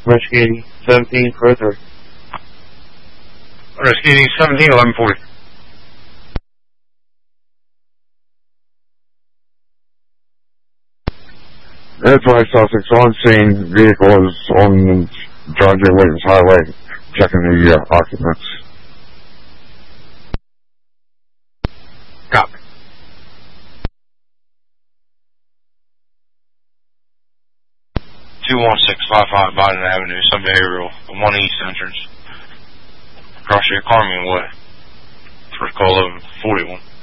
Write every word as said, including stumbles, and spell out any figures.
Rescue seventeen, further. Rescue seventeen, eleven forty. Advice Sussex on scene, vehicles on John J. Williams Highway, checking the uh, occupants. Copy. two one six five five Biden Avenue, Sun Behavioral, one East entrance. Across here, Carmen Way. First call eleven forty-one.